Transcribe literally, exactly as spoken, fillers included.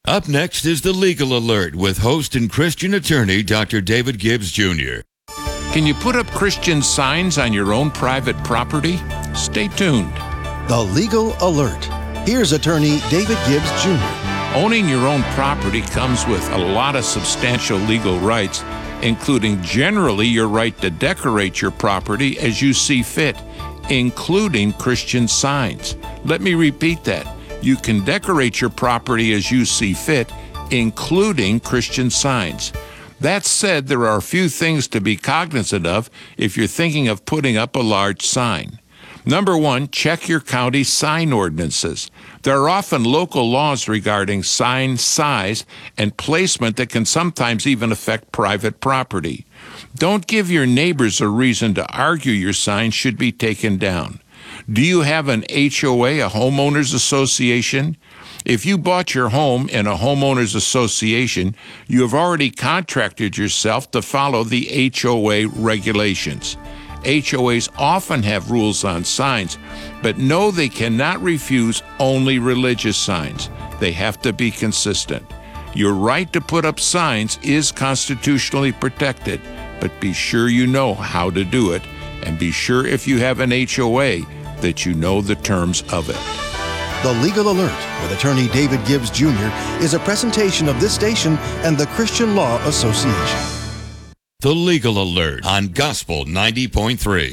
Up next is the Legal Alert with host and Christian attorney Doctor David Gibbs Junior Can you put up Christian signs on your own private property? Stay tuned. The Legal Alert. Here's attorney David Gibbs Junior Owning your own property comes with a lot of substantial legal rights, including generally your right to decorate your property as you see fit, including Christian signs. Let me repeat that. You can decorate your property as you see fit, including Christian signs. That said, there are a few things to be cognizant of if you're thinking of putting up a large sign. Number one, check your county sign ordinances. There are often local laws regarding sign size and placement that can sometimes even affect private property. Don't give your neighbors a reason to argue your sign should be taken down. Do you have an H O A, a homeowners association? If you bought your home in a homeowners association, you have already contracted yourself to follow the H O A regulations. H O As often have rules on signs, but know they cannot refuse only religious signs. They have to be consistent. Your right to put up signs is constitutionally protected, but be sure you know how to do it, and be sure if you have an H O A that you know the terms of it. The Legal Alert with attorney David Gibbs Junior is a presentation of this station and the Christian Law Association. The Legal Alert on Gospel ninety point three.